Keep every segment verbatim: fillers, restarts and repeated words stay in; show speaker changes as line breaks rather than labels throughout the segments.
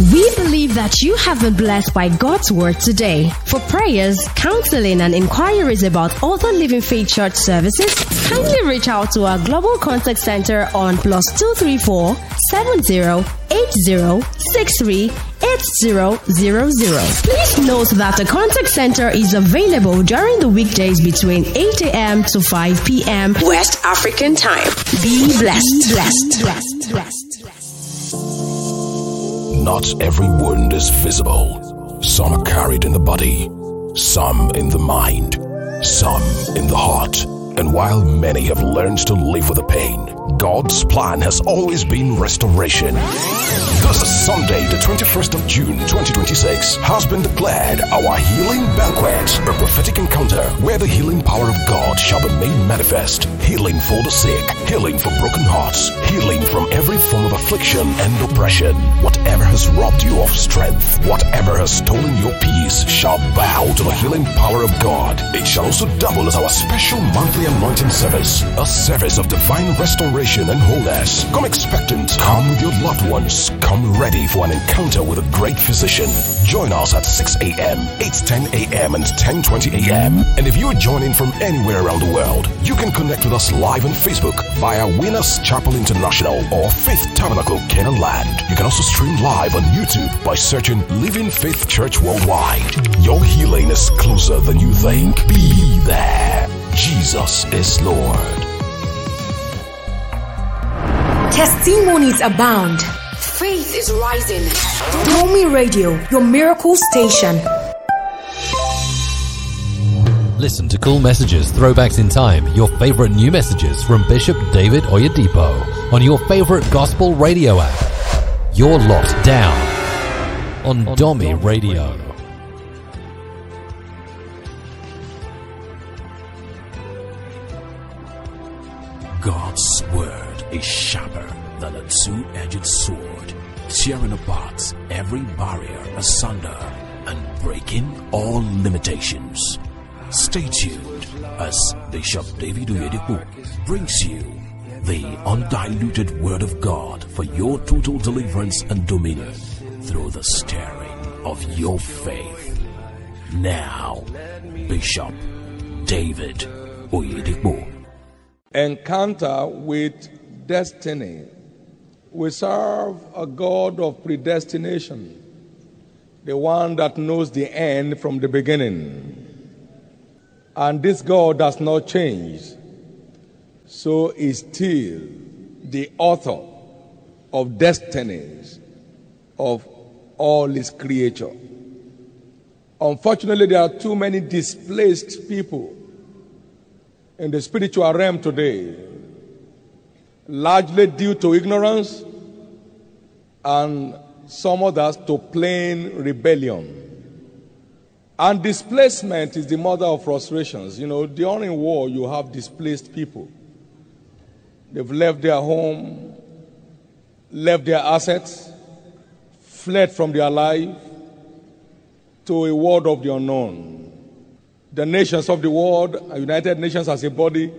We believe that you have been blessed by God's word today. For prayers, counseling, and inquiries about other Living Faith Church services, kindly reach out to our Global Contact Center on plus two three four seven zero eight zero six three eight zero zero zero. Please note that the contact center is available during the weekdays between eight a.m. to five p.m. West African time. Be blessed. Blessed. Blessed. Blessed.
Not every wound is visible. Some are carried in the body, some in the mind, some in the heart. And while many have learned to live with the pain, God's plan has always been restoration. This Sunday, the twenty-first of June, twenty twenty-six, has been declared our healing banquet, a prophetic encounter where the healing power of God shall be made manifest. Healing for the sick, healing for broken hearts, healing from every form of affliction and oppression. Whatever has robbed you of strength, whatever has stolen your peace, shall bow to the healing power of God. It shall also double as our special monthly anointing service, a service of divine restoration and wholeness. Come expectant, come with your loved ones, come ready for an encounter with a great physician. Join us at six a.m., eight ten a.m. and ten twenty a.m. And if you are joining from anywhere around the world, you can connect with us live on Facebook via Winners Chapel International or Faith Tabernacle Canaan Land. You can also stream live on YouTube by searching Living Faith Church Worldwide. Your healing is closer than you think. Be there. Jesus is Lord.
Testimonies abound.
Faith is rising.
Romy Radio, your miracle station.
Listen to Cool Messages, Throwbacks in Time, your favorite new messages from Bishop David Oyedepo on your favorite gospel radio app. You're locked down on, on Domi Radio.
God's word is sharper than a two-edged sword, tearing apart every barrier asunder and breaking all limitations. Stay tuned as Bishop David Oyedepo brings you the undiluted word of God for your total deliverance and dominion through the stirring of your faith. Now, Bishop David Oyedepo.
Encounter with destiny. We serve a God of predestination, the one that knows the end from the beginning. And this God does not change, so is still the author of destinies of all his creature. Unfortunately, there are too many displaced people in the spiritual realm today, largely due to ignorance and some others to plain rebellion. And displacement is the mother of frustrations. You know, during war, you have displaced people. They've left their home, left their assets, fled from their life to a world of the unknown. The nations of the world, United Nations as a body,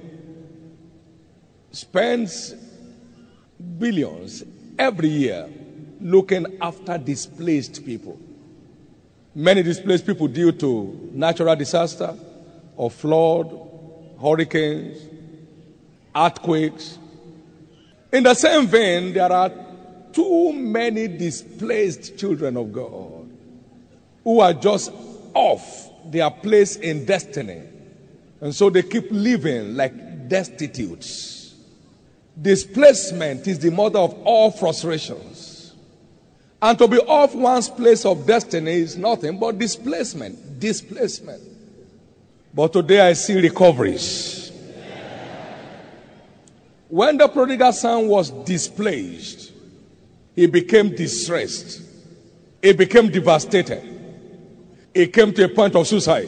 spends billions every year looking after displaced people. Many displaced people due to natural disaster or flood, hurricanes, earthquakes. In the same vein, there are too many displaced children of God who are just off their place in destiny. And so they keep living like destitutes. Displacement is the mother of all frustrations. And to be off one's place of destiny is nothing but displacement. Displacement. But today I see recoveries. When the prodigal son was displaced, he became distressed. He became devastated. He came to a point of suicide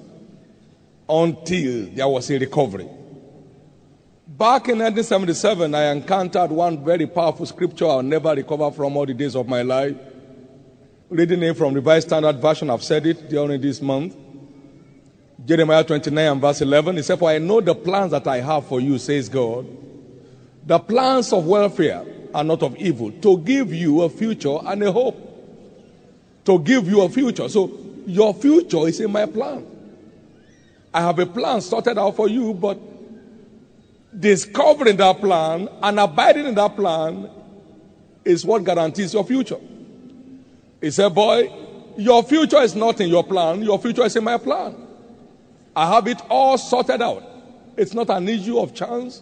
until there was a recovery. Back in nineteen seventy-seven, I encountered one very powerful scripture I'll never recover from all the days of my life. Reading it from Revised Standard Version, I've said it during this month. Jeremiah twenty-nine and verse eleven, he said, "For I know the plans that I have for you, says God, the plans of welfare are not of evil, to give you a future and a hope. to give you a future. So your future is in my plan. I have a plan sorted out for you, but discovering that plan and abiding in that plan is what guarantees your future. He said, boy, your future is not in your plan. Your future is in my plan. I have it all sorted out. It's not an issue of chance.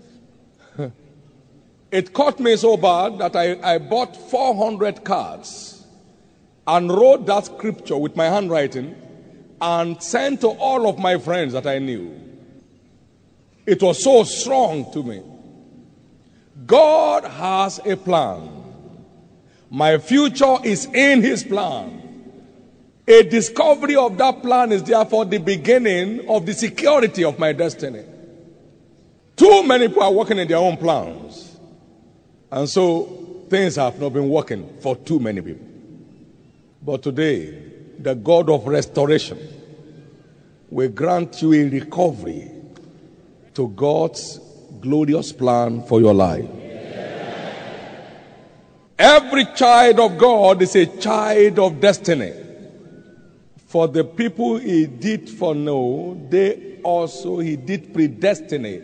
It caught me so bad that I, I bought four hundred cards and wrote that scripture with my handwriting and sent to all of my friends that I knew. It was so strong to me. God has a plan. My future is in his plan. A discovery of that plan is therefore the beginning of the security of my destiny. Too many people are working in their own plans. And so things have not been working for too many people. But today, the God of restoration will grant you a recovery to God's glorious plan for your life. Every child of God is a child of destiny. For the people he did foreknow, they also he did predestinate.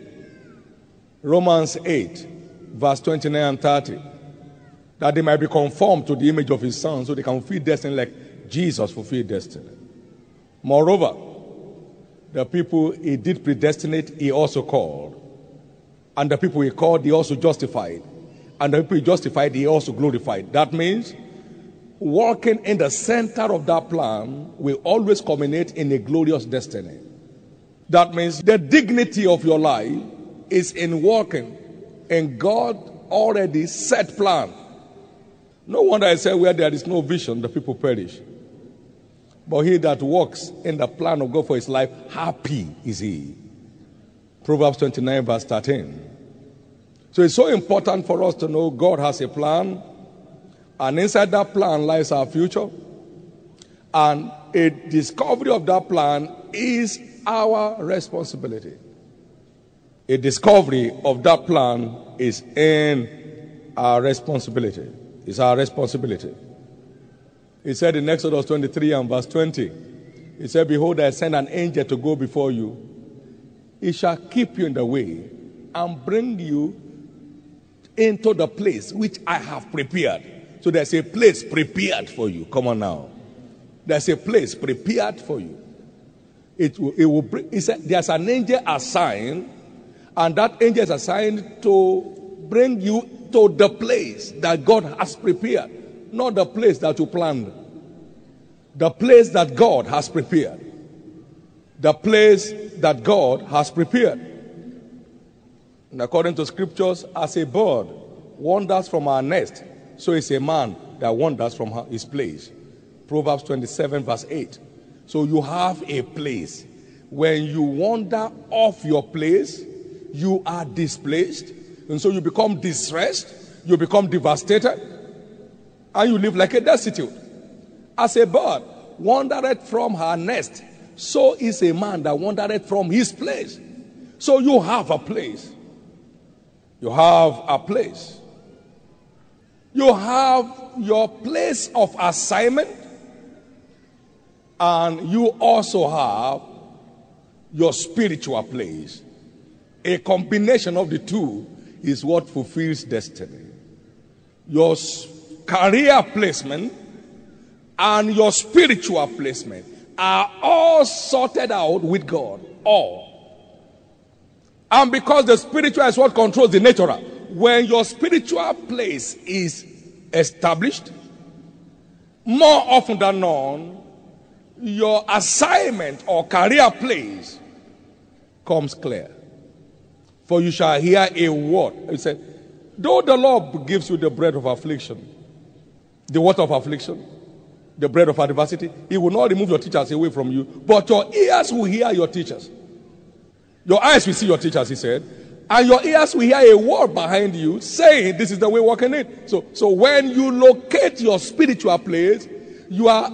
Romans eight, verse twenty-nine and thirty. That they might be conformed to the image of his son, so they can fulfill destiny like Jesus fulfilled destiny. Moreover, the people he did predestinate, he also called. And the people he called, he also justified. And the people he justified, he also glorified. That means walking in the center of that plan will always culminate in a glorious destiny. That means the dignity of your life is in walking in God already set plan. No wonder I say where there is no vision, the people perish. But he that walks in the plan of God for his life, happy is he. Proverbs twenty-nine, verse thirteen. So it's so important for us to know God has a plan, and inside that plan lies our future. And a discovery of that plan is our responsibility. A discovery of that plan is in our responsibility. It's our responsibility. He said in Exodus twenty-three and verse twenty, he said, behold, I send an angel to go before you. He shall keep you in the way and bring you into the place which I have prepared. So there's a place prepared for you. Come on now. There's a place prepared for you. It will, it will bring, he said, there's an angel assigned, and that angel is assigned to bring you to the place that God has prepared. Not the place that you planned. The place that God has prepared. The place that God has prepared. And according to scriptures, as a bird wanders from our nest, so is a man that wanders from his place. Proverbs twenty-seven, verse eight. So you have a place. When you wander off your place, you are displaced. And so you become distressed. You become devastated. And you live like a destitute. As a bird wandereth from her nest, so is a man that wandereth from his place. So you have a place. You have a place. You have your place of assignment, and you also have your spiritual place. A combination of the two is what fulfills destiny. Your career placement and your spiritual placement are all sorted out with God. All. And because the spiritual is what controls the natural, when your spiritual place is established, more often than not, your assignment or career place comes clear. For you shall hear a word. He said, though the Lord gives you the bread of affliction, the water of affliction, the bread of adversity, he will not remove your teachers away from you, but your ears will hear your teachers. Your eyes will see your teachers, he said, and your ears will hear a word behind you saying, this is the way walking it. So, so when you locate your spiritual place, you are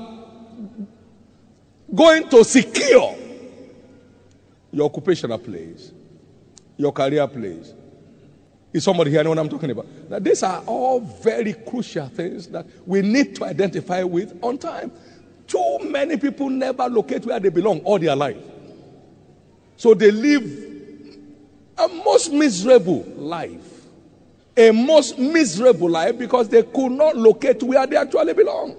going to secure your occupational place, your career place, Is somebody here know what I'm talking about? Now, these are all very crucial things that we need to identify with on time. Too many people never locate where they belong all their life. So they live a most miserable life. A most miserable life because they could not locate where they actually belong.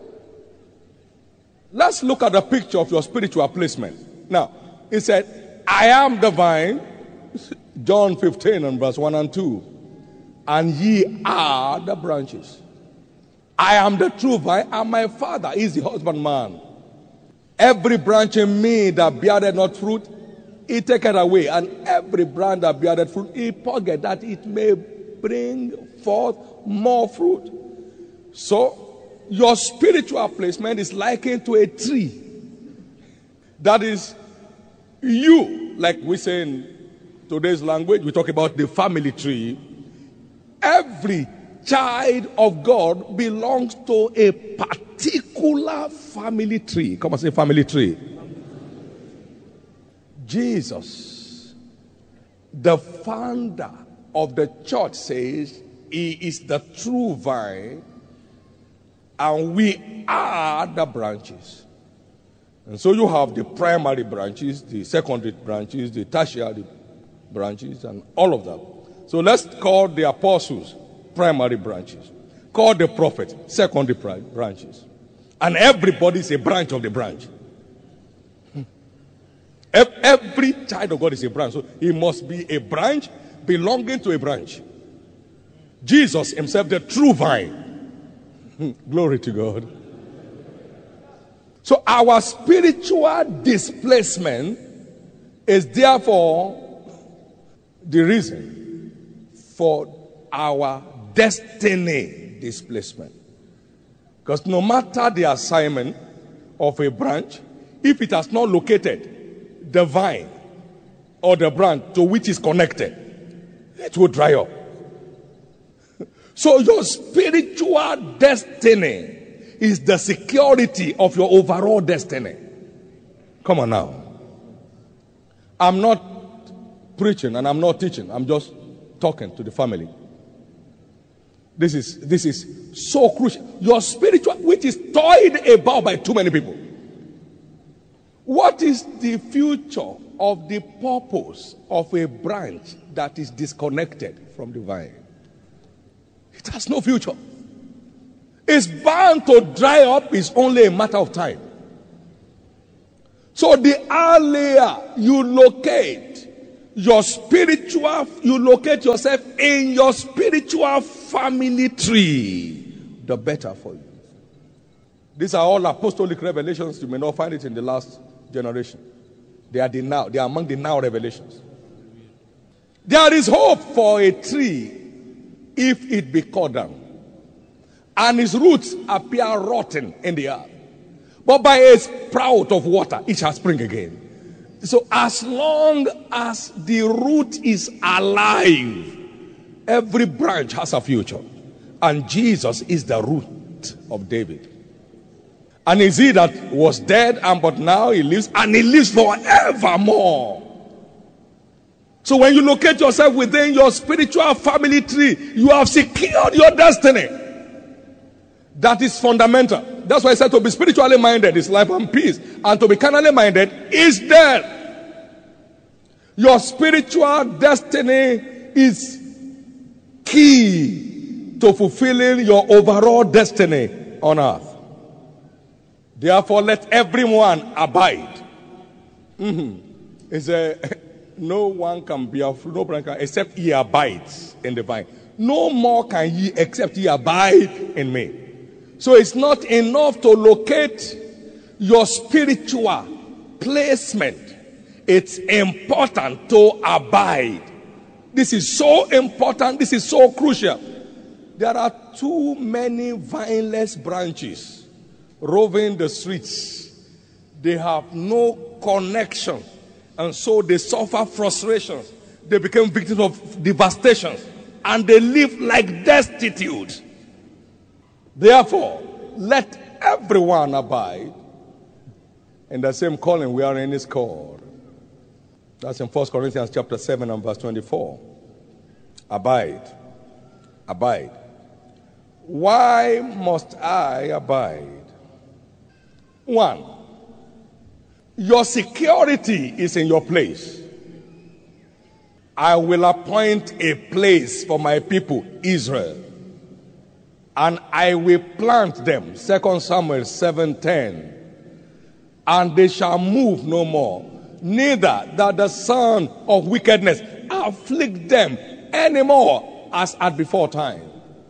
Let's look at the picture of your spiritual placement. Now, it said, I am the vine, John fifteen and verse one and two. And ye are the branches. I am the true vine, and my Father is the husbandman. Every branch in me that beareth not fruit, he taketh away. And every branch that beareth fruit, he purgeth, that it may bring forth more fruit. So, your spiritual placement is likened to a tree. That is you, like we say in today's language, we talk about the family tree. Every child of God belongs to a particular family tree. Come on, say family tree. Jesus, the founder of the church, says he is the true vine and we are the branches. And so you have the primary branches, the secondary branches, the tertiary branches, and all of that. So let's call the apostles primary branches. Call the prophets secondary branches. And everybody is a branch of the branch. Every child of God is a branch. So he must be a branch belonging to a branch. Jesus himself, the true vine. Glory to God. So our spiritual displacement is therefore the reason for our destiny displacement. Because no matter the assignment of a branch, if it has not located the vine or the branch to which is connected, it will dry up. So your spiritual destiny is the security of your overall destiny. Come on now. I'm not preaching and I'm not teaching. I'm just talking to the family. This is this is so crucial. Your spiritual, which is toyed about by too many people. What is the future of the purpose of a branch that is disconnected from the vine? It has no future. It's bound to dry up. It's only a matter of time. So the earlier you locate your spiritual, you locate yourself in your spiritual family tree, the better for you. These are all apostolic revelations. You may not find it in the last generation. They are the now. They are among the now revelations. There is hope for a tree if it be cut down, and its roots appear rotten in the earth. But by a sprout of water, it shall spring again. So as long as the root is alive, every branch has a future. And Jesus is the root of David. And is he that was dead and but now he lives, and he lives forevermore. So when you locate yourself within your spiritual family tree, you have secured your destiny. That is fundamental. That's why I said to be spiritually minded is life and peace, and to be carnally minded is death. Your spiritual destiny is key to fulfilling your overall destiny on earth. Therefore, let everyone abide. Mm-hmm. It's a, no one can be a fruit, no one can, except he abides in the vine. No more can ye except ye abide in me. So it's not enough to locate your spiritual placement. It's important to abide. This is so important. This is so crucial. There are too many vineless branches roving the streets. They have no connection, and so they suffer frustrations. They become victims of devastation, and they live like destitute. Therefore, let everyone abide in the same calling we are in is called. That's in First Corinthians chapter seven and verse twenty-four. Abide Abide. Why must I abide? One, your security is in your place. I will appoint a place for my people, Israel, and I will plant them, Second Samuel seven ten, and they shall move no more, neither that the son of wickedness afflict them anymore as at before time.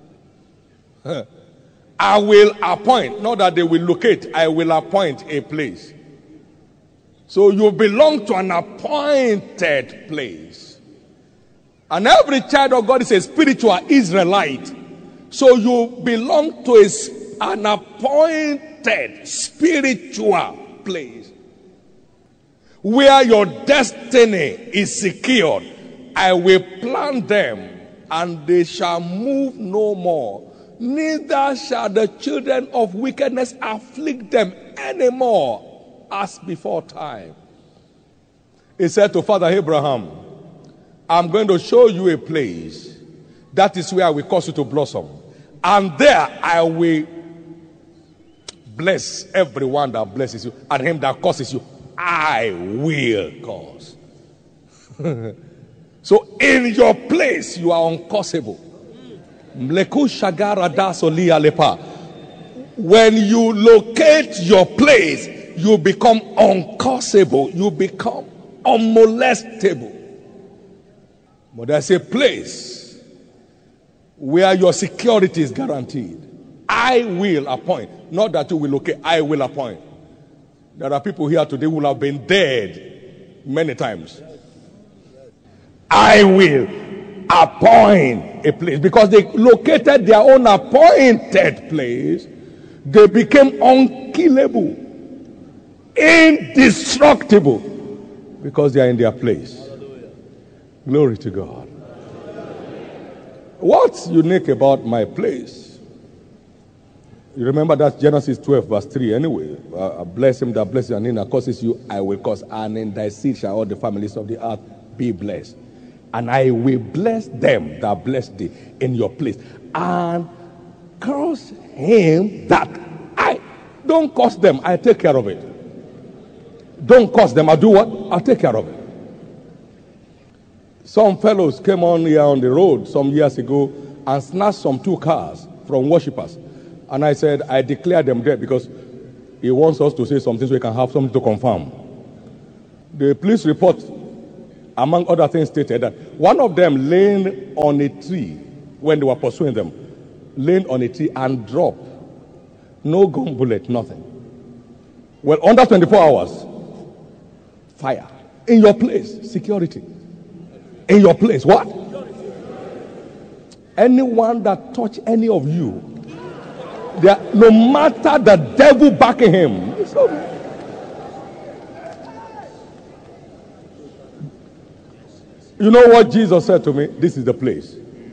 I will appoint, not that they will locate, I will appoint a place. So you belong to an appointed place. And every child of God is a spiritual Israelite. So you belong to a, an appointed spiritual place where your destiny is secured. I will plant them, and they shall move no more. Neither shall the children of wickedness afflict them anymore as before time. He said to Father Abraham, I'm going to show you a place. That is where I will cause you to blossom. And there I will bless everyone that blesses you, and him that curses you, I will cause. So in your place, you are uncursable. When you locate your place, you become uncursable. You become unmolestable. But there's a place where your security is guaranteed. I will appoint. Not that you will locate. I will appoint. There are people here today who will have been dead many times. I will appoint a place. Because they located their own appointed place, they became unkillable, indestructible, because they are in their place. Glory to God. What's unique about my place? You remember that Genesis twelve verse three anyway. Uh, bless him that blesses you, and in curses you, I will curse. And in thy seed shall all the families of the earth be blessed. And I will bless them that bless thee in your place. And curse him that I don't curse them. I take care of it. Don't curse them. I'll do what? I'll take care of it. Some fellows came on here on the road some years ago and snatched some two cars from worshippers. And I said, I declare them dead, because he wants us to say something so we can have something to confirm. The police report, among other things, stated that one of them leaned on a tree when they were pursuing them, leaned on a tree and dropped. No gun bullet, nothing. Well, under twenty-four hours, fire. In your place, security. In your place, what? Anyone that touch any of you, they are, no matter the devil backing him, it's okay. You know what Jesus said to me? This is the place.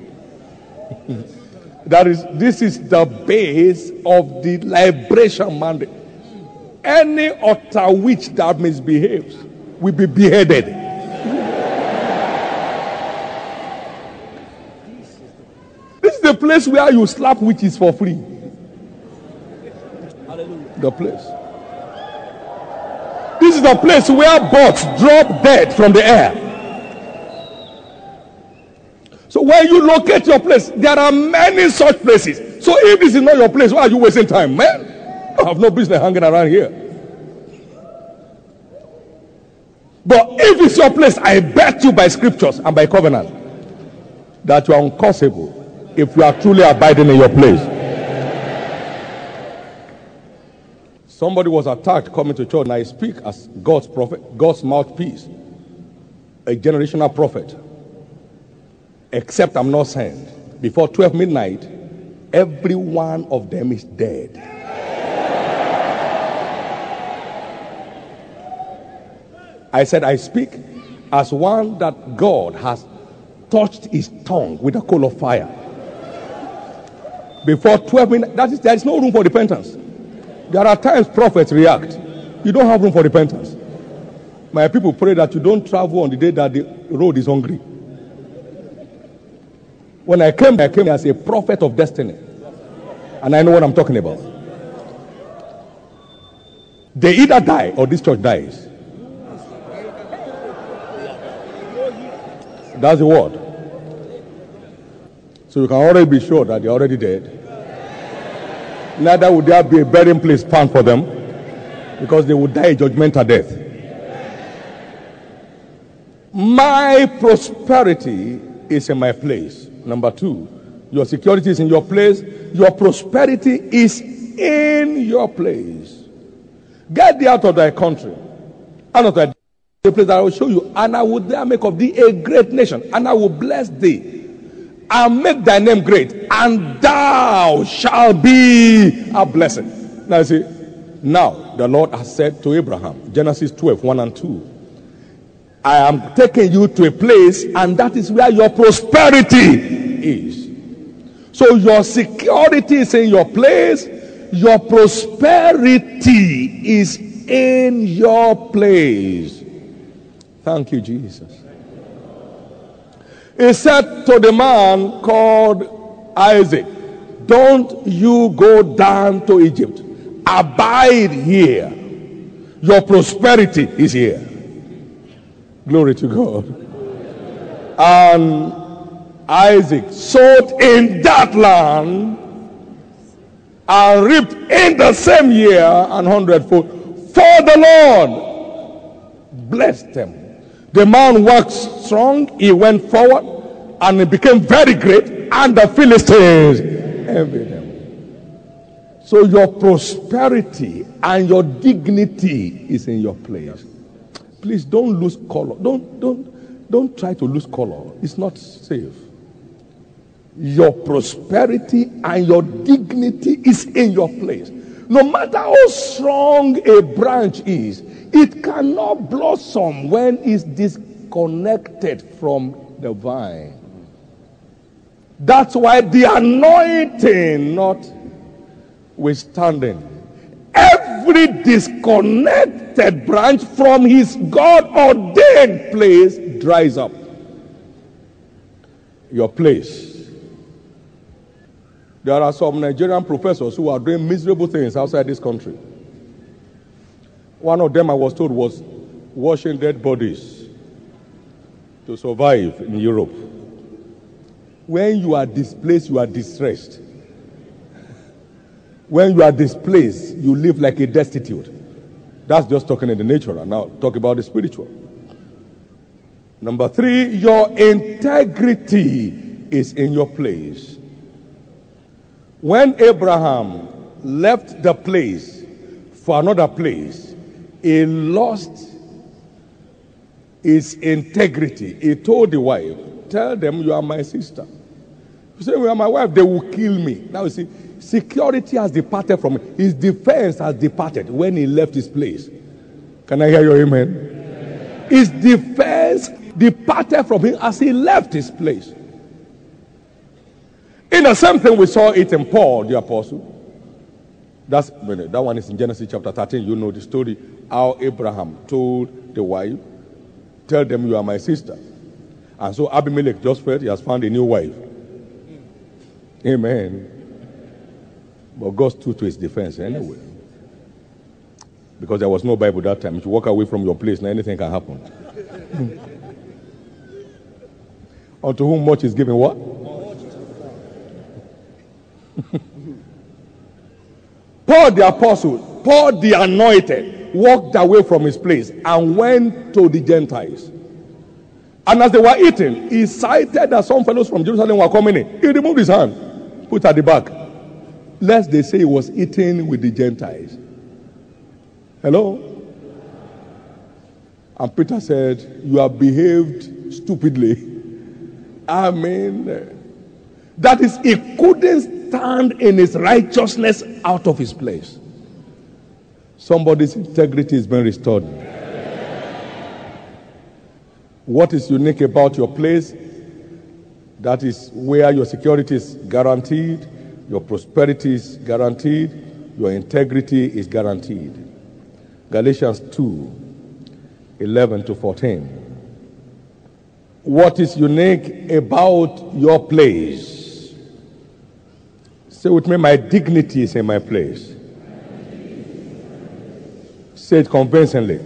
That is, this is the base of the liberation mandate. Any utter witch that misbehaves will be beheaded. This is the place where you slap witches for free. The place. This is the place where birds drop dead from the air. So when you locate your place, there are many such places. So if this is not your place, why are you wasting time, man? I have no business hanging around here. But if it's your place, I bet you by scriptures and by covenant that you are uncursable if you are truly abiding in your place. Somebody was attacked coming to church, and I speak as God's prophet, God's mouthpiece, a generational prophet. Except I'm not sent. Before twelve midnight, every one of them is dead. I said, I speak as one that God has touched his tongue with a coal of fire. Before twelve midnight, that is, there is no room for repentance. There are times prophets react. You don't have room for repentance. My people pray that you don't travel on the day that the road is hungry. When I came, I came as a prophet of destiny. And I know what I'm talking about. They either die or this church dies. That's the word. So you can already be sure that they're already dead. Neither would there be a burying place found for them, because they would die a judgmental death. My prosperity is in my place. Number two, your security is in your place. Your prosperity is in your place. Get thee out of thy country, out of thy place that I will show you, and I will there make of thee a great nation, and I will bless thee, and make thy name great, and thou shalt be a blessing. Now you see, now the Lord has said to Abraham, Genesis twelve, one and two, I am taking you to a place, and that is where your prosperity is. So your security is in your place, your prosperity is in your place. Thank you, Jesus. He said to the man called Isaac, don't you go down to Egypt. Abide here. Your prosperity is here. Glory to God. And Isaac sowed in that land and reaped in the same year an hundredfold. For the Lord blessed them. The man worked strong, he went forward, and he became very great, and the Philistines envied him. So your prosperity and your dignity is in your place. Please don't lose color. Don't, don't, don't try to lose color. It's not safe. Your prosperity and your dignity is in your place. No matter how strong a branch is, it cannot blossom when it's disconnected from the vine. That's why the anointing notwithstanding, every disconnected branch from his God-ordained place dries up. Your place. There are some Nigerian professors who are doing miserable things outside this country. One of them, I was told, was washing dead bodies to survive in Europe. When you are displaced, you are distressed. When you are displaced, you live like a destitute. That's just talking in the natural. Now talk about the spiritual. Number three, your integrity is in your place. When Abraham left the place for another place, he lost his integrity. He told the wife, tell them you are my sister. You say, you are my wife, they will kill me. Now you see, security has departed from him. His defense has departed when he left his place. Can I hear your amen? His defense departed from him as he left his place. In the same thing, we saw it in Paul, the apostle. That's that one is in Genesis chapter thirteen. You know the story how Abraham told the wife, tell them you are my sister. And so Abimelech just felt he has found a new wife. Amen. But God stood to his defense anyway. Because there was no Bible that time. If you walk away from your place, now anything can happen. Unto whom much is given what? Paul the apostle, Paul the anointed, walked away from his place and went to the Gentiles. And as they were eating, he sighted that some fellows from Jerusalem were coming in. He removed his hand, put at the back, lest they say he was eating with the Gentiles. Hello? And Peter said, you have behaved stupidly. I mean, that is, he couldn't stand in his righteousness out of his place. Somebody's integrity is being restored. What is unique about your place? That is where your security is guaranteed, your prosperity is guaranteed, your integrity is guaranteed. Galatians two, eleven to fourteen. What is unique about your place? Say with me, my dignity is in my place. Say it convincingly.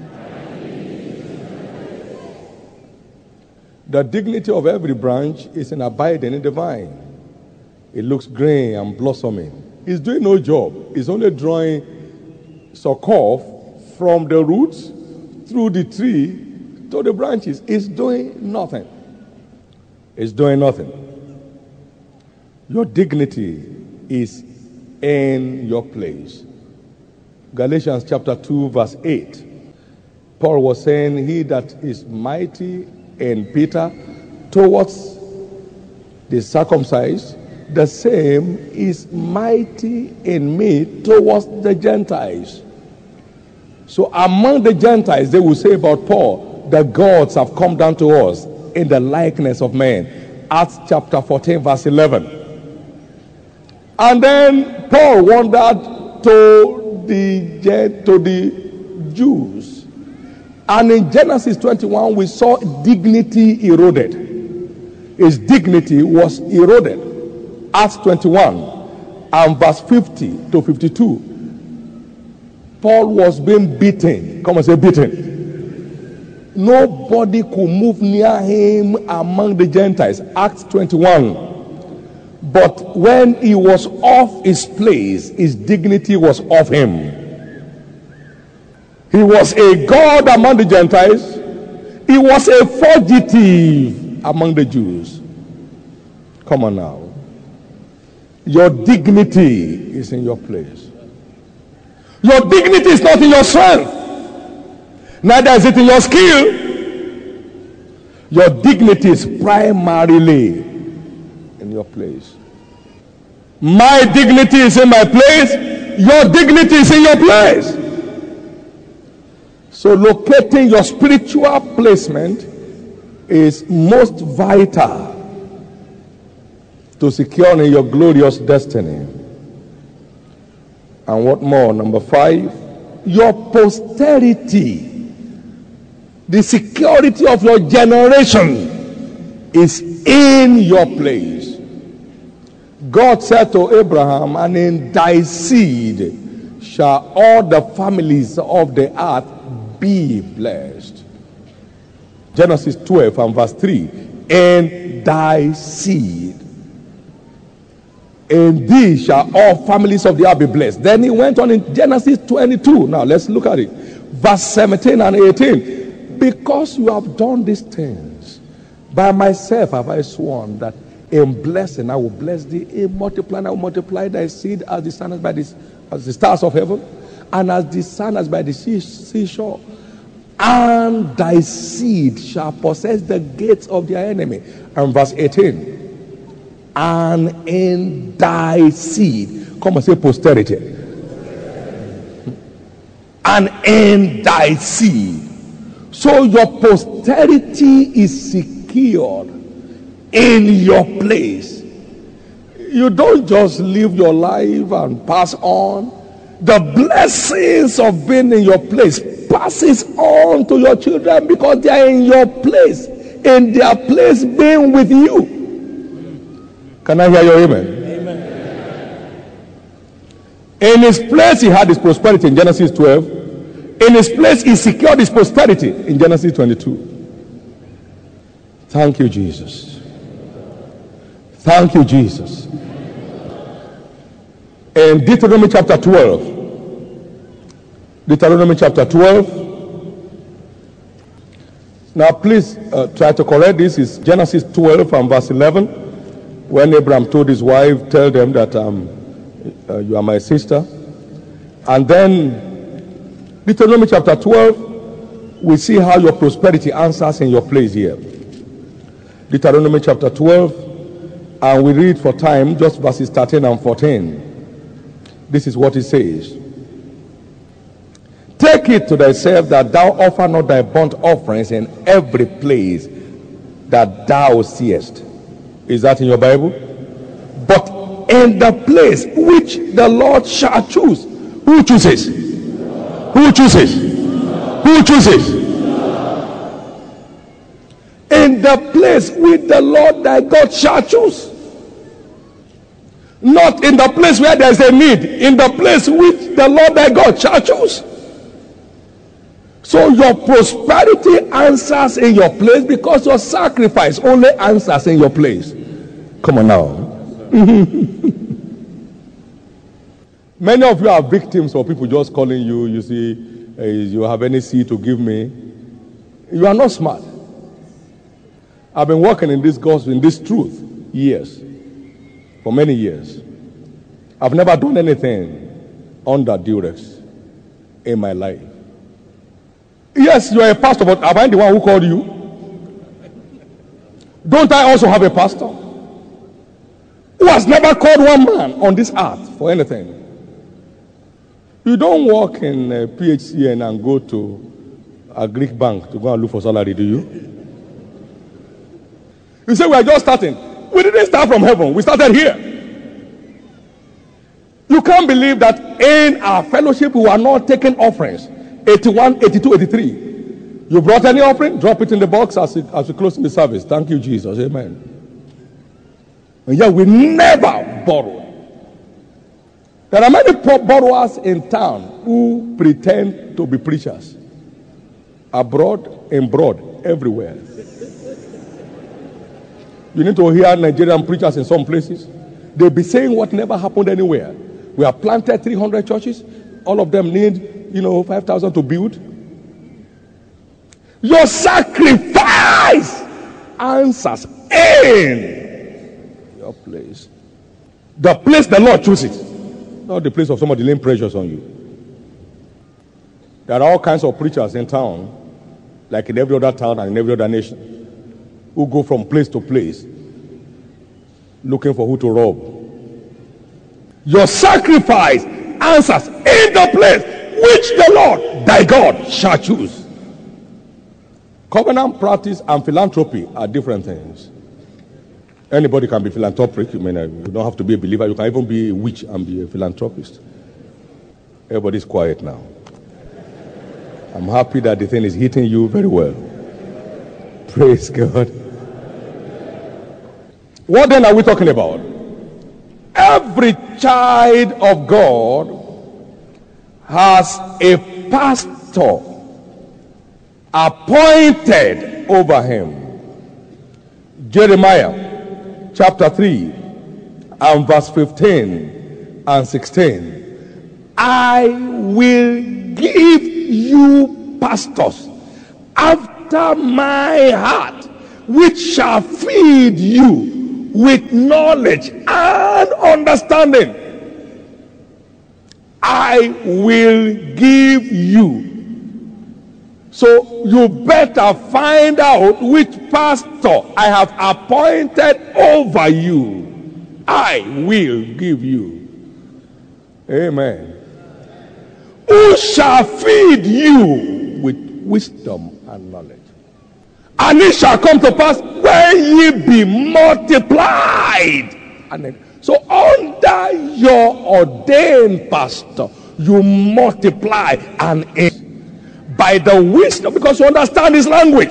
The dignity of every branch is in abiding in the vine. It looks green and blossoming. It's doing no job. It's only drawing succor from the roots through the tree to the branches. It's doing nothing. It's doing nothing. Your dignity is in your place. Galatians chapter two verse eight. Paul was saying, he that is mighty in Peter towards the circumcised, the same is mighty in me towards the Gentiles. So among the Gentiles, they will say about Paul, the gods have come down to us in the likeness of men. Acts chapter fourteen verse eleven. And then Paul wandered to the, to the Jews. And in Genesis twenty-one, we saw dignity eroded. His dignity was eroded. Acts twenty-one and verse fifty to fifty-two. Paul was being beaten. Come and say beaten. Nobody could move near him among the Gentiles. Acts twenty-one. But when he was off his place, his dignity was off him. He was a god among the Gentiles. He was a fugitive among the Jews. Come on now. Your dignity is in your place. Your dignity is not in your strength. Neither is it in your skill. Your dignity is primarily in your place. My dignity is in my place. Your dignity is in your place. So locating your spiritual placement is most vital to securing your glorious destiny. And what more? Number five, your posterity, the security of your generation is in your place. God said to Abraham, and in thy seed shall all the families of the earth be blessed. Genesis twelve and verse three. In thy seed, in thee shall all families of the earth be blessed. Then he went on in Genesis twenty-two. Now let's look at it. Verse seventeen and eighteen. Because you have done these things, by myself have I sworn that in blessing I will bless thee, in multiplying I will multiply thy seed as the sun is by the, as the stars of heaven, and as the sun is by the sea, seashore. And thy seed shall possess the gates of their enemy. And verse eighteen. And in thy seed, come and say posterity. And in thy seed. So your posterity is secured in your place. You don't just live your life and pass on. The blessings of being in your place passes on to your children because they are in your place, in their place being with you. Can I hear your amen? Amen. In his place he had his prosperity in Genesis twelve. In his place he secured his posterity in Genesis twenty-two. Thank you, Jesus. Thank you, Jesus. In Deuteronomy chapter twelve. Deuteronomy chapter twelve. Now please uh, try to correct this. It's Genesis twelve and verse eleven. When Abraham told his wife, tell them that um, uh, you are my sister. And then Deuteronomy chapter twelve, we see how your prosperity answers in your place here. Deuteronomy chapter twelve, and we read for time just verses thirteen and fourteen. This is what it says. Take it to thyself that thou offer not thy burnt offerings in every place that thou seest. Is that in your Bible? But in the place which the Lord shall choose. Who chooses? Who chooses? Who chooses? In the place which the Lord thy God shall choose. Not in the place where there is a need, in the place which the Lord thy God shall choose. So your prosperity answers in your place because your sacrifice only answers in your place. Come on now. Many of you are victims of people just calling you. You see, uh, you have any seed to give me. You are not smart. I've been working in this gospel, in this truth, years. For many years. I've never done anything under duress in my life. Yes, you are a pastor, but am I the one who called you? Don't I also have a pastor who has never called one man on this earth for anything? You don't work in uh, P H C N and go to a Greek bank to go and look for salary, do you? You say we are just starting. We didn't start from heaven. We started here. You can't believe that in our fellowship we are not taking offerings. eighty-one, eighty-two, eighty-three. You brought any offering? Drop it in the box as we, as we close in the service. Thank you, Jesus. Amen. And yet we never borrow. There are many borrowers in town who pretend to be preachers. Abroad, abroad, everywhere. You need to hear Nigerian preachers in some places. They'll be saying what never happened anywhere. We have planted three hundred churches. All of them need, you know, five thousand to build. Your sacrifice answers in your place. The place the Lord chooses. Not the place of somebody laying pressures on you. There are all kinds of preachers in town, like in every other town and in every other nation, who go from place to place looking for who to rob. Your sacrifice answers in the place which the Lord thy God shall choose. Covenant practice and philanthropy are different things. Anybody can be philanthropic. I mean, you don't have to be a believer. You can even be a witch and be a philanthropist. Everybody's quiet now. I'm happy that the thing is hitting you very well. Praise God. What then are we talking about? Every child of God has a pastor appointed over him. Jeremiah chapter three and verse fifteen and sixteen. I will give you pastors after my heart, which shall feed you with knowledge and understanding. I will give you. So you better find out which pastor I have appointed over you. I will give you. Amen. Who shall feed you with wisdom and knowledge? And it shall come to pass when ye be multiplied. And then, so under your ordained pastor, you multiply and increase. By the wisdom, because you understand his language.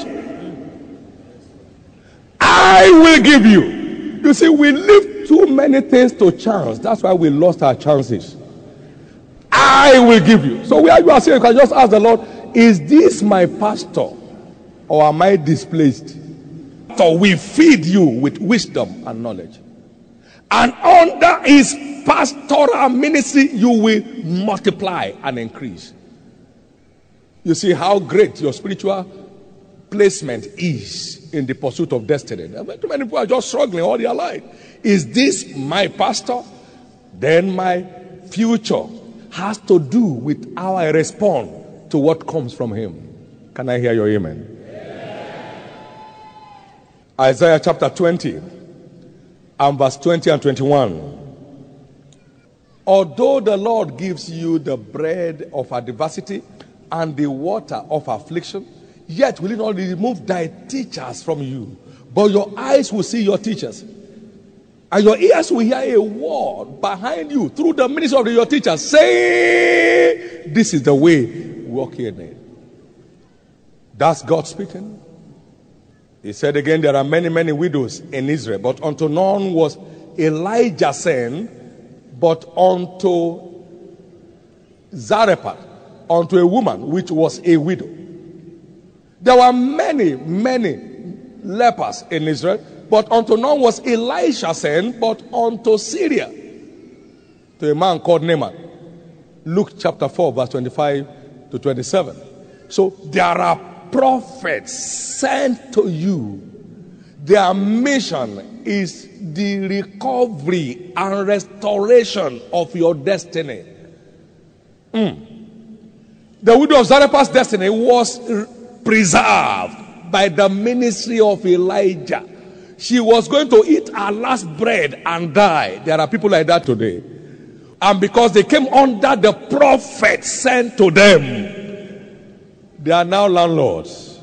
I will give you. You see, we leave too many things to chance. That's why we lost our chances. I will give you. So where you are saying, you can just ask the Lord, is this my pastor or am I displaced? So we feed you with wisdom and knowledge. And under his pastoral ministry, you will multiply and increase. You see how great your spiritual placement is in the pursuit of destiny. Too many people are just struggling all their life. Is this my pastor? Then my future has to do with how I respond to what comes from him. Can I hear your amen? Yeah. Isaiah chapter twenty and verse twenty and twenty-one. Although the Lord gives you the bread of adversity and the water of affliction, yet will he not remove thy teachers from you, but your eyes will see your teachers, and your ears will hear a word behind you through the ministry of your teachers, say, this is the way, walk in it. That's God speaking. He said again, there are many, many widows in Israel, but unto none was Elijah sent, but unto Zarephath, unto a woman which was a widow. There were many, many lepers in Israel, but unto none was Elisha sent, but unto Syria, to a man called Naaman. Luke chapter four, verse twenty-five to twenty-seven. So there are prophets sent to you. Their mission is the recovery and restoration of your destiny. Mm. The widow of Zarephath's destiny was preserved by the ministry of Elijah. She was going to eat her last bread and die. There are people like that today. And because they came under the prophet sent to them, they are now landlords.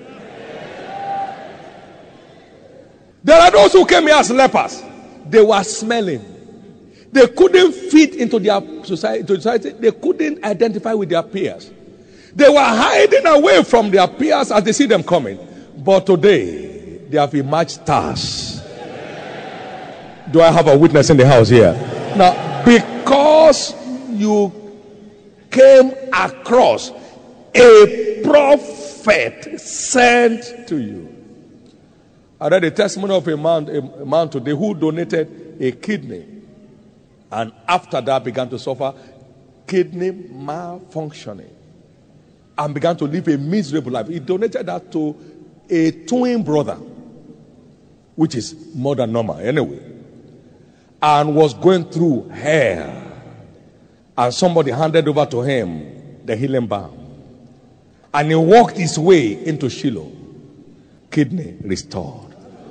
There are those who came here as lepers. They were smelling. They couldn't fit into their society, into society. They couldn't identify with their peers. They were hiding away from their peers as they see them coming. But today, they have emerged stars. Do I have a witness in the house here? Now, because you came across a prophet sent to you. I read a testimony of a man, a man today who donated a kidney, and after that began to suffer kidney malfunctioning and began to live a miserable life. He donated that to a twin brother, which is more than normal anyway, and was going through hell. And somebody handed over to him the healing balm, and he walked his way into Shiloh. Kidney restored.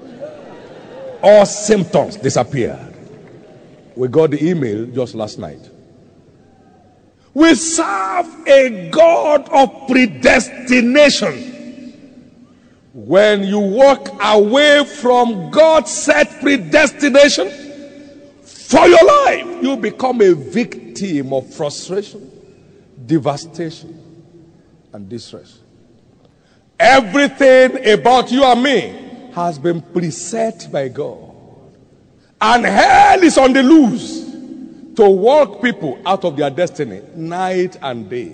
All symptoms disappeared. We got the email just last night. We serve a God of predestination. When you walk away from God's set predestination for your life, you become a victim of frustration, devastation, and distress. Everything about you and me has been preset by God. And hell is on the loose to walk people out of their destiny night and day.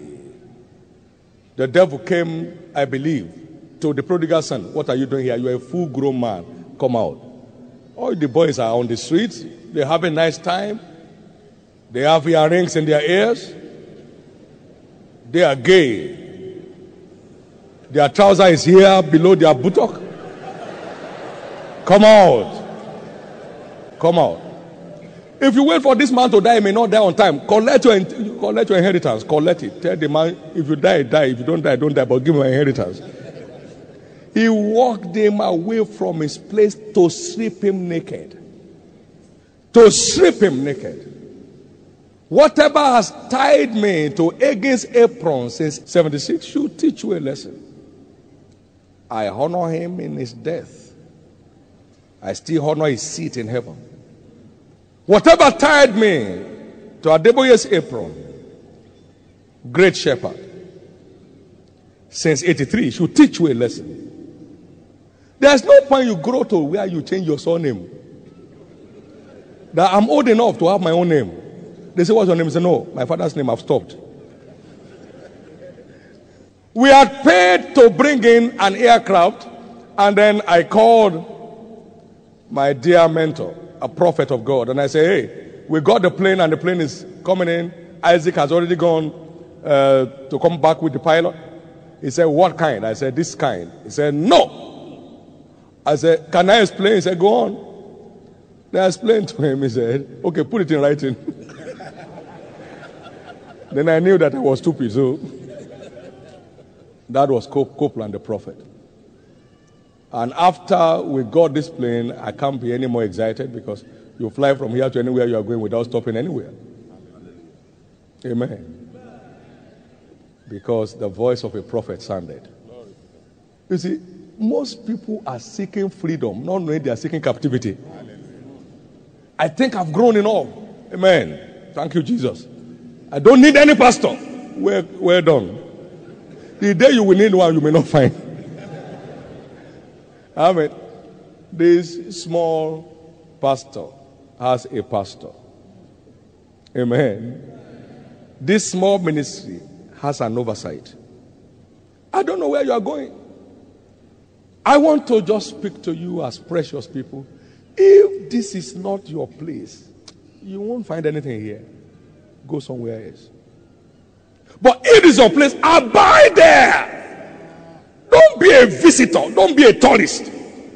The devil came, I believe, to the prodigal son. What are you doing here? You are a full-grown man. Come out. All the boys are on the streets. They have a nice time. They have earrings in their ears. They are gay. Their trouser is here below their buttock. Come out. Come out. If you wait for this man to die, he may not die on time. Collect your, collect your inheritance. Collect it. Tell the man, if you die, die. If you don't die, don't die. But give him an inheritance. He walked him away from his place to strip him naked. To strip him naked. Whatever has tied me to Hagin's apron since seventy-six should teach you a lesson. I honor him in his death. I still honor his seat in heaven. Whatever tied me to Adeboye's apron, great shepherd, since eighty-three, should teach you a lesson. There's no point you grow to where you change your surname. That I'm old enough to have my own name. They say, what's your name? I say, no, my father's name, I've stopped. We had paid to bring in an aircraft, and then I called my dear mentor, a prophet of God, and I say, hey, we got the plane and the plane is coming in. Isaac has already gone uh, to come back with the pilot. He said, what kind? I said, this kind. He said, no. I said, can I explain? He said, go on. Then I explained to him. He said, okay, put it in writing. Then I knew that I was stupid, so that was Copeland the prophet. And after we got this plane, I can't be any more excited because you fly from here to anywhere you are going without stopping anywhere. Amen. Because the voice of a prophet sounded. You see, most people are seeking freedom, not knowing they are seeking captivity. I think I've grown enough. Amen. Thank you, Jesus. I don't need any pastor. Well, well done. The day you will need one, you may not find. Amen. This small pastor has a pastor. Amen. This small ministry has an oversight. I don't know where you are going. I want to just speak to you as precious people. If this is not your place, you won't find anything here. Go somewhere else. But if it's your place, abide there. Don't be a visitor. Don't be a tourist.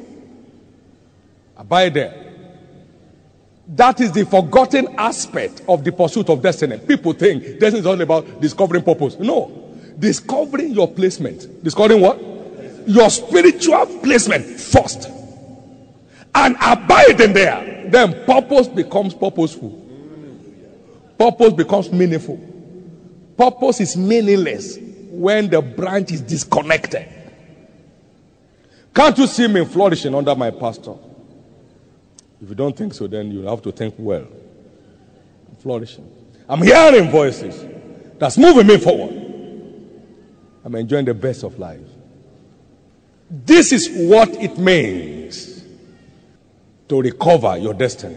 Abide there. That is the forgotten aspect of the pursuit of destiny. People think destiny is all about discovering purpose. No. Discovering your placement. Discovering what? Your spiritual placement first. And abiding there. Then purpose becomes purposeful. Purpose becomes meaningful. Purpose is meaningless when the branch is disconnected. Can't you see me flourishing under my pastor? If you don't think so, then you have to think well. I'm flourishing. I'm hearing voices that's moving me forward. I'm enjoying the best of life. This is what it means to recover your destiny.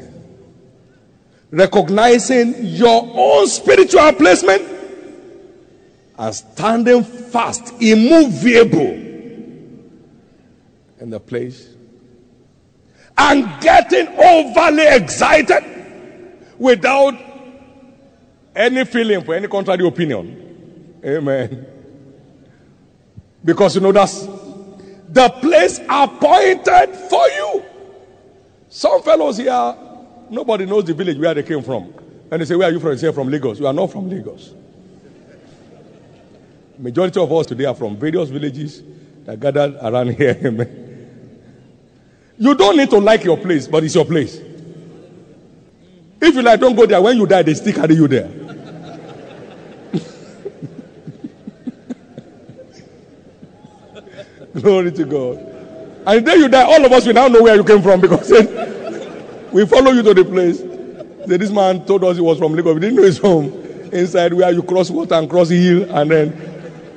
Recognizing your own spiritual placement and standing fast, immovable in the place, and getting overly excited without any feeling for any contrary opinion. Amen. Because you know that's the place appointed for you. Some fellows here, nobody knows the village where they came from. And they say, where are you from? They say, from Lagos. You are not from Lagos. Majority of us today are from various villages that gathered around here. Amen. You don't need to like your place, but it's your place. If you like, don't go there. When you die, they still carry you there. Glory to God. And then you die, all of us will now know where you came from, because we follow you to the place. So this man told us he was from Lagos. We didn't know he's from inside where you cross water and cross the hill, and then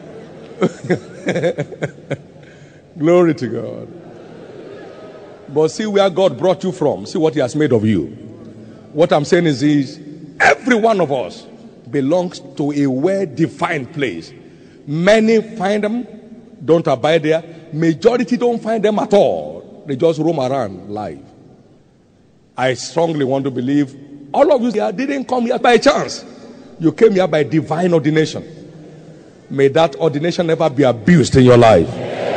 glory to God. But see where God brought you from. See what he has made of you. What I'm saying is this: every one of us belongs to a well-defined place. Many find them, don't abide there. Majority don't find them at all. They just roam around life. I strongly want to believe all of you here didn't come here by chance. You came here by divine ordination. May that ordination never be abused in your life.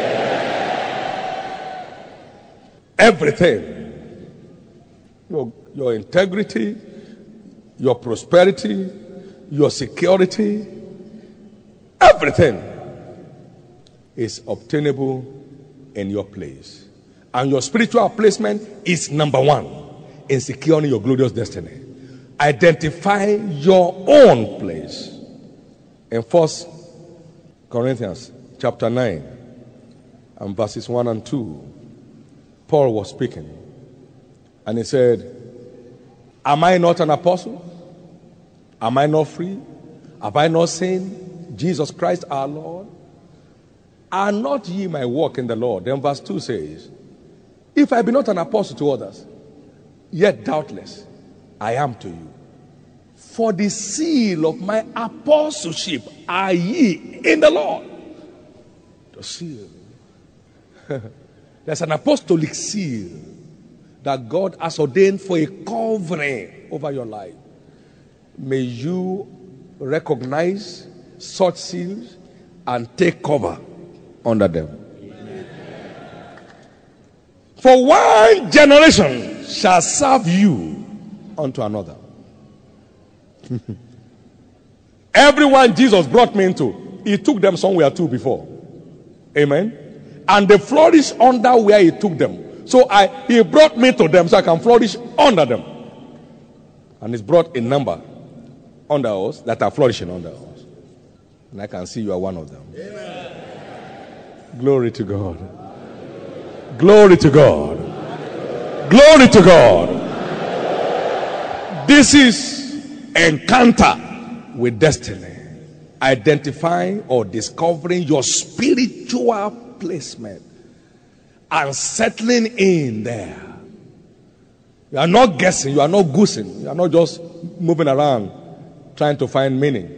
Everything, your, your integrity, your prosperity, your security, everything is obtainable in your place. And your spiritual placement is number one in securing your glorious destiny. Identify your own place. In First Corinthians chapter nine and verses one and two, Paul was speaking, and he said, am I not an apostle? Am I not free? Have I not seen Jesus Christ our Lord? Are not ye my work in the Lord? Then verse two says, if I be not an apostle to others, yet doubtless I am to you. For the seal of my apostleship are ye in the Lord. The seal. There's an apostolic seal that God has ordained for a covering over your life. May you recognize such seals and take cover under them. Amen. For one generation shall serve you unto another. Everyone Jesus brought me into, he took them somewhere too before. Amen. And they flourished under where he took them. So I he brought me to them so I can flourish under them. And he's brought a number under us that are flourishing under us. And I can see you are one of them. Amen. Glory to God. Glory to God. Glory to God. This is encounter with destiny. Identifying or discovering your spiritual placement and settling in there. You are not guessing, you are not goosing, you are not just moving around trying to find meaning.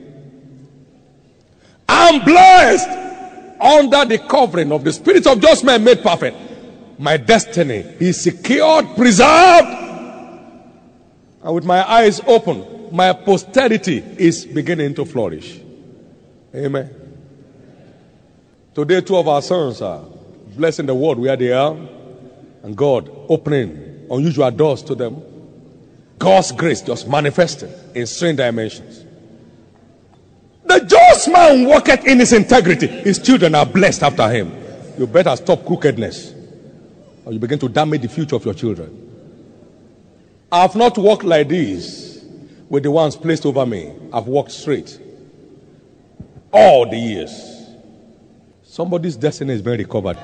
I'm blessed under the covering of the Spirit of just men made perfect. My destiny is secured, preserved, and with my eyes open, my posterity is beginning to flourish. Amen. Today, two of our sons are blessing the world where they are, and God opening unusual doors to them. God's grace just manifesting in strange dimensions. The just man walketh in his integrity. His children are blessed after him. You better stop crookedness, or you begin to damage the future of your children. I have not walked like this with the ones placed over me. I've walked straight all the years. Somebody's destiny is being recovered.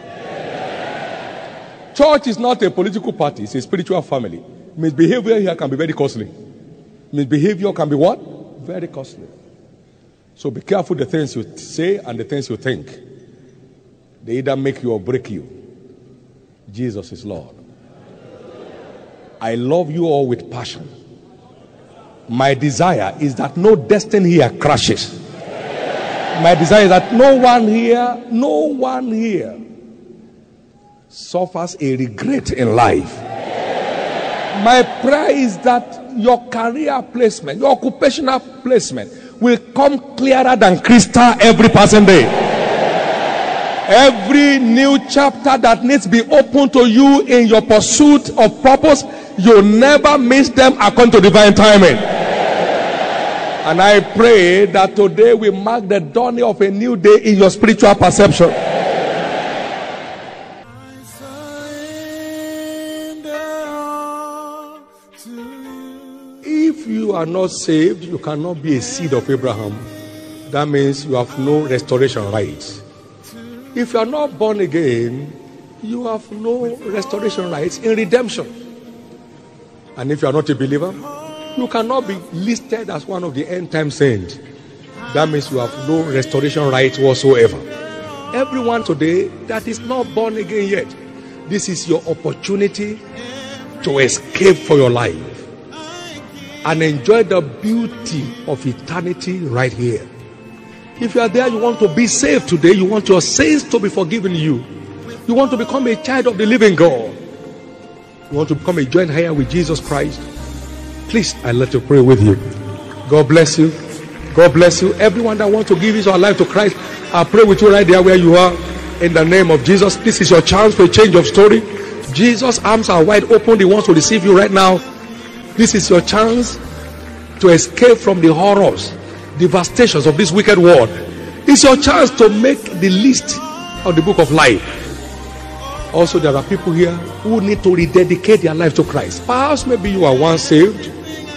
Church is not a political party, it's a spiritual family. Misbehavior here can be very costly. Misbehavior can be what? Very costly. So be careful the things you say and the things you think. They either make you or break you. Jesus is Lord. I love you all with passion. My desire is that no destiny here crashes. My desire is that no one here, no one here suffers a regret in life. My prayer is that your career placement, your occupational placement will come clearer than crystal every passing day. Every new chapter that needs to be opened to you in your pursuit of purpose, you'll never miss them according to divine timing. And I pray that today we mark the dawning of a new day in your spiritual perception. If you are not saved, you cannot be a seed of Abraham. That means you have no restoration rights. If you are not born again, you have no restoration rights in redemption. And if you are not a believer, you cannot be listed as one of the end time saints. That means you have no restoration rights whatsoever. Everyone today that is not born again yet, this is your opportunity to escape for your life and enjoy the beauty of eternity right here. If you are there, you want to be saved today, you want your sins to be forgiven you, you want to become a child of the living God, you want to become a joint heir with Jesus Christ, please, I let you pray with you. God bless you. God bless you. Everyone that wants to give his or her life to Christ, I pray with you right there where you are. In the name of Jesus, this is your chance for a change of story. Jesus' arms are wide open. He wants to receive you right now. This is your chance to escape from the horrors, devastations of this wicked world. It's your chance to make the list of the book of life. Also, there are people here who need to rededicate their life to Christ. Perhaps maybe you are once saved,